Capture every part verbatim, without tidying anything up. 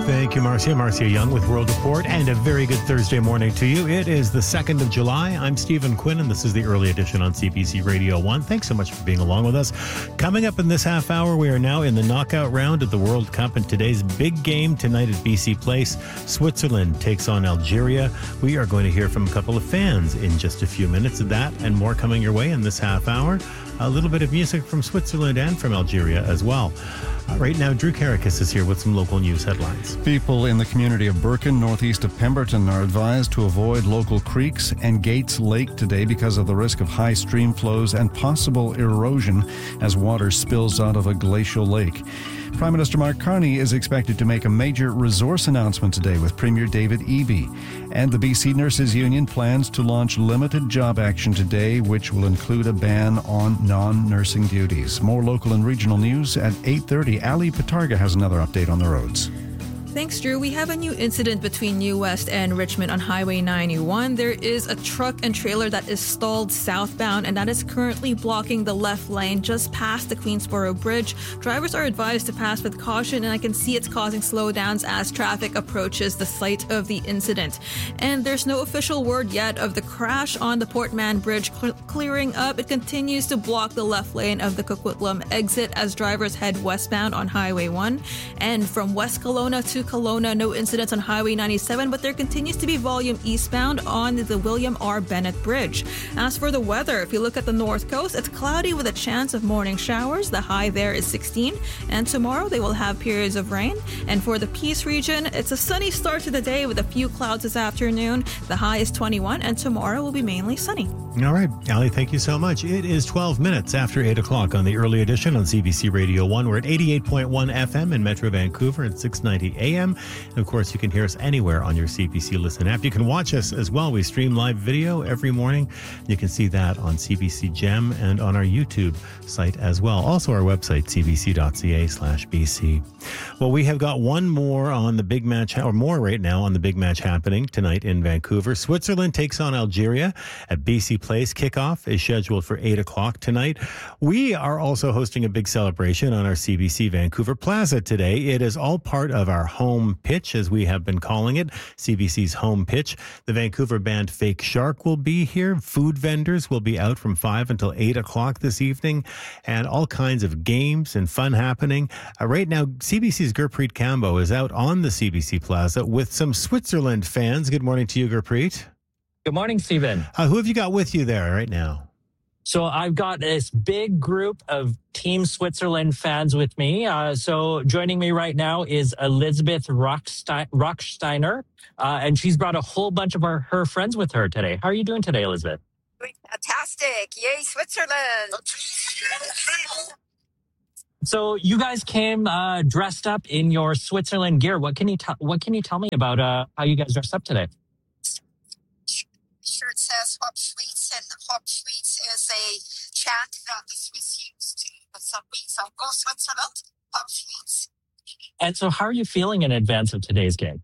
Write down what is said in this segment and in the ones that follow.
Thank you, Marcia. Marcia Young with World Report, and a very good Thursday morning to you. It is the second of July. I'm Stephen Quinn, and this is the early edition on C B C Radio one. Thanks so much for being along with us. Coming up in this half hour, we are now in the knockout round of the World Cup, and today's big game tonight at B C Place. Switzerland takes on Algeria. We are going to hear from a couple of fans in just a few minutes. That and more coming your way in this half hour. A little bit of music from Switzerland and from Algeria as well. Uh, right now, Drew Karakis is here with some local news headlines. People in the community of Birken, northeast of Pemberton, are advised to avoid local creeks and Gates Lake today because of the risk of high stream flows and possible erosion as water spills out of a glacial lake. Prime Minister Mark Carney is expected to make a major resource announcement today with Premier David Eby. And the B C Nurses Union plans to launch limited job action today, which will include a ban on non-nursing duties. More local and regional news at eight thirty. Ali Patarga has another update on the roads. Thanks, Drew. We have a new incident between New West and Richmond on Highway ninety-one. There is a truck and trailer that is stalled southbound, and that is currently blocking the left lane just past the Queensboro Bridge. Drivers are advised to pass with caution, and I can see it's causing slowdowns as traffic approaches the site of the incident. And there's no official word yet of the crash on the Port Mann Bridge cl- clearing up. It continues to block the left lane of the Coquitlam exit as drivers head westbound on Highway one. And from West Kelowna to Kelowna, no incidents on Highway ninety-seven, but there continues to be volume eastbound on the William R. Bennett Bridge. As for the weather, if you look at the north coast, it's cloudy with a chance of morning showers. The high there is sixteen, and tomorrow they will have periods of rain. And for the Peace region, it's a sunny start to the day with a few clouds this afternoon. The high is twenty-one, and tomorrow will be mainly sunny. All right, Ali, thank you so much. It is twelve minutes after eight o'clock on the early edition on C B C Radio one. We're at eighty-eight point one F M in Metro Vancouver at six ninety A M. And of course, you can hear us anywhere on your C B C Listen app. You can watch us as well. We stream live video every morning. You can see that on C B C Gem and on our YouTube site as well. Also our website, c b c dot c a slash b c. Well, we have got one more on the big match, or more right now on the big match happening tonight in Vancouver. Switzerland takes on Algeria at B C Place. Kickoff is scheduled for eight o'clock tonight. We are also hosting a big celebration on our C B C Vancouver Plaza today. It is all part of our home pitch, as we have been calling it, C B C's home pitch. The Vancouver band Fake Shark will be here. Food vendors will be out from five until eight o'clock this evening, and all kinds of games and fun happening. Uh, right now, C B C's Gurpreet Kambo is out on the C B C Plaza with some Switzerland fans. Good morning to you, Gurpreet. Good morning, Stephen. Uh, who have you got with you there right now? So I've got this big group of Team Switzerland fans with me. Uh, so joining me right now is Elizabeth Rockstein- Rocksteiner, uh, and she's brought a whole bunch of our, her friends with her today. How are you doing today, Elizabeth? Fantastic. Yay, Switzerland. So you guys came uh, dressed up in your Switzerland gear. What can you t- What can you tell me about uh, how you guys dressed up today? Shirt says Hop Sweets, and Hop Sweets is a chant that the Swiss use to some weeks. So go Switzerland, Hop Sweets. And so how are you feeling in advance of today's game?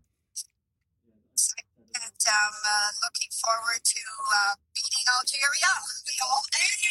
And um, uh, looking forward to uh, beating Algeria. We all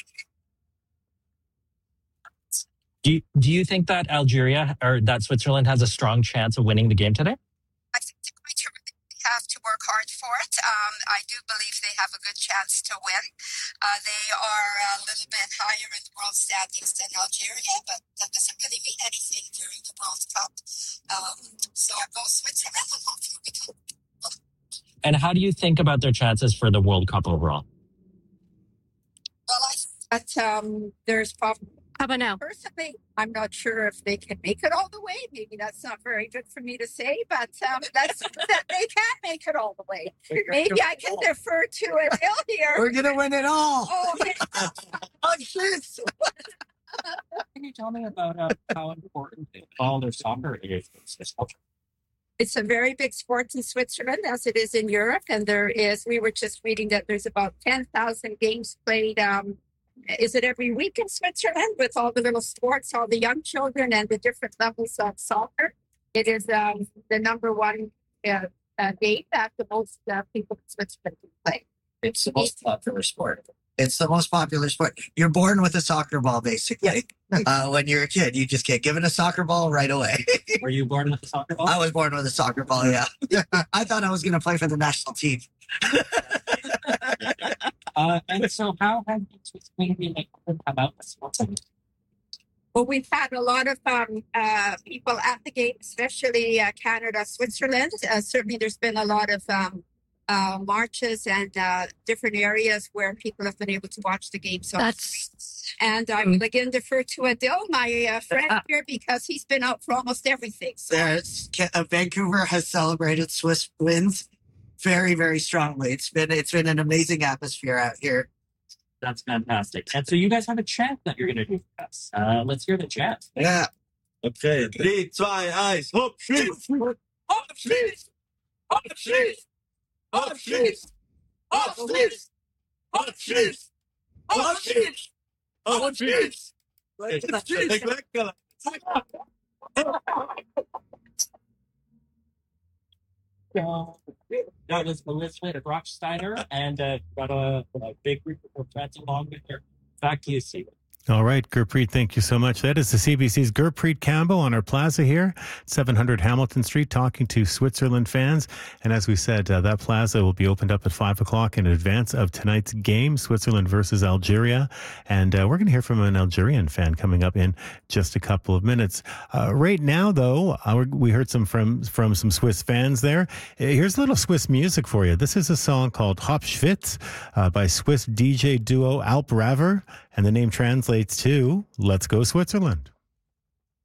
Do you, do you think that Algeria or that Switzerland has a strong chance of winning the game today? I think they're going to really have to work hard for it. Um, I do believe they have a good chance to win. Uh, they are a little bit higher in the world standings than Algeria, but that doesn't really mean anything during the World Cup. Um, so I go Switzerland and hopefully we can. And how do you think about their chances for the World Cup overall? Well, I but um, there's probably. How about now? Personally, I'm not sure if they can make it all the way. Maybe that's not very good for me to say, but um, that's that they can't make it all the way. Maybe I can defer to it here. We're gonna win it all. Oh, yeah. Oh, shit. Can you tell me about uh, how important all their soccer is in this culture? It's a very big sport in Switzerland, as it is in Europe, and there is. We were just reading that there's about ten thousand games played. Um, Is it every week in Switzerland with all the little sports, all the young children and the different levels of soccer? It is um, the number one uh, uh, game that the most uh, people in Switzerland can play. It's the most popular sport. It's the most popular sport. You're born with a soccer ball, basically. Uh, when you're a kid, you just get given a soccer ball right away. Were you born with a soccer ball? I was born with a soccer ball, yeah. I thought I was going to play for the national team. uh, and so how have you Swiss been able to come out with sports? Well, we've had a lot of um, uh, people at the game, especially uh, Canada, Switzerland. Uh, certainly, there's been a lot of um, uh, marches and uh, different areas where people have been able to watch the game. So, That's and I will again defer to Adil, my uh, friend here, because he's been out for almost everything. So. There's, uh, Vancouver has celebrated Swiss wins very, very strongly. It's been it's been an amazing atmosphere out here. That's fantastic. And so you guys have a chant that you're going to do for us. Uh, let's hear the chant. Yeah. Okay, three, two, eins, hopp, schieß! Hopp, schieß! Hopp, schieß! Hopp, schieß! Hopp, schieß! Hopp, schieß! Hopp, schieß! Hopp, schieß! Ik lekker. That was Elizabeth Rocksteiner, and uh, got a, a big group of friends along with her. Back to you, Steve. All right, Gurpreet, thank you so much. That is the C B C's Gurpreet Cambo on our plaza here, seven hundred Hamilton Street, talking to Switzerland fans. And as we said, uh, that plaza will be opened up at five o'clock in advance of tonight's game, Switzerland versus Algeria. And uh, we're going to hear from an Algerian fan coming up in just a couple of minutes. Uh, right now, though, uh, we heard some from, from some Swiss fans there. Here's a little Swiss music for you. This is a song called Hop Schwitz uh, by Swiss D J duo Alp Raver. And the name translates to Let's Go Switzerland.